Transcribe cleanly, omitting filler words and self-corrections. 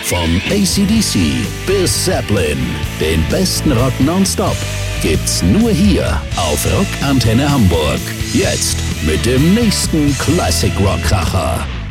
Von AC/DC bis Zeppelin, den besten Rock nonstop, gibt's nur hier auf Rockantenne Hamburg. Jetzt mit dem nächsten Classic Rock Kracher.